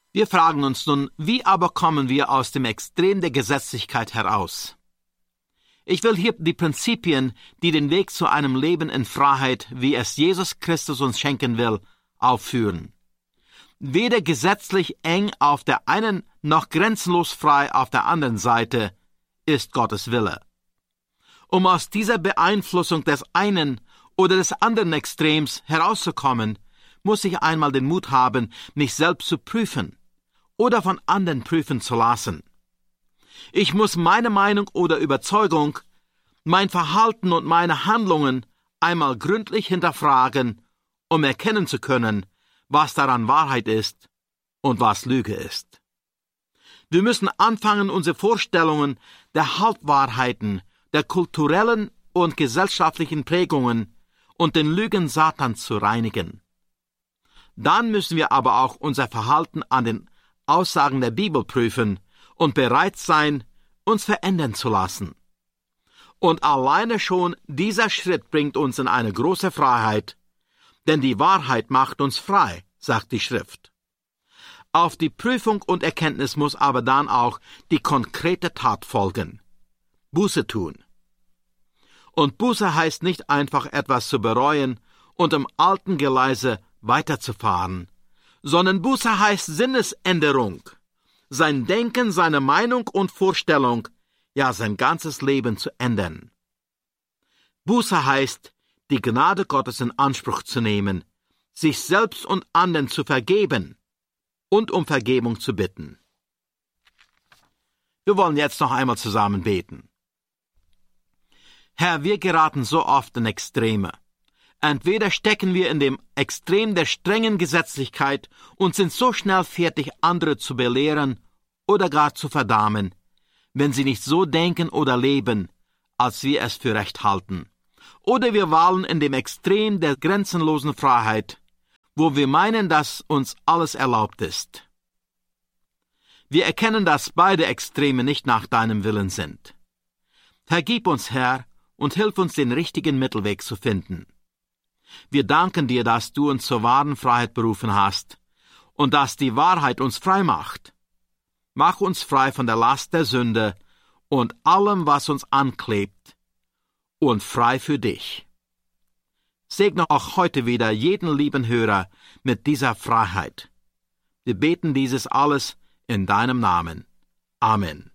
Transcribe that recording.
Wir fragen uns nun, wie aber kommen wir aus dem Extrem der Gesetzlichkeit heraus? Ich will hier die Prinzipien, die den Weg zu einem Leben in Freiheit, wie es Jesus Christus uns schenken will, aufführen. Weder gesetzlich eng auf der einen noch grenzenlos frei auf der anderen Seite ist Gottes Wille. Um aus dieser Beeinflussung des einen oder des anderen Extrems herauszukommen, muss ich einmal den Mut haben, mich selbst zu prüfen oder von anderen prüfen zu lassen. Ich muss meine Meinung oder Überzeugung, mein Verhalten und meine Handlungen einmal gründlich hinterfragen, um erkennen zu können, was daran Wahrheit ist und was Lüge ist. Wir müssen anfangen, unsere Vorstellungen der Halbwahrheiten, der kulturellen und gesellschaftlichen Prägungen und den Lügen Satans zu reinigen. Dann müssen wir aber auch unser Verhalten an den Aussagen der Bibel prüfen und bereit sein, uns verändern zu lassen. Und alleine schon dieser Schritt bringt uns in eine große Freiheit, denn die Wahrheit macht uns frei, sagt die Schrift. Auf die Prüfung und Erkenntnis muss aber dann auch die konkrete Tat folgen. Buße tun. Und Buße heißt nicht einfach etwas zu bereuen und im alten Geleise weiterzufahren, sondern Buße heißt Sinnesänderung, sein Denken, seine Meinung und Vorstellung, ja sein ganzes Leben zu ändern. Buße heißt, die Gnade Gottes in Anspruch zu nehmen, sich selbst und anderen zu vergeben und um Vergebung zu bitten. Wir wollen jetzt noch einmal zusammen beten. Herr, wir geraten so oft in Extreme. Entweder stecken wir in dem Extrem der strengen Gesetzlichkeit und sind so schnell fertig, andere zu belehren oder gar zu verdammen, wenn sie nicht so denken oder leben, als wir es für recht halten. Oder wir wallen in dem Extrem der grenzenlosen Freiheit, wo wir meinen, dass uns alles erlaubt ist. Wir erkennen, dass beide Extreme nicht nach deinem Willen sind. Vergib uns, Herr, und hilf uns, den richtigen Mittelweg zu finden. Wir danken dir, dass du uns zur wahren Freiheit berufen hast und dass die Wahrheit uns frei macht. Mach uns frei von der Last der Sünde und allem, was uns anklebt, und frei für dich. Segne auch heute wieder jeden lieben Hörer mit dieser Freiheit. Wir beten dieses alles in deinem Namen. Amen.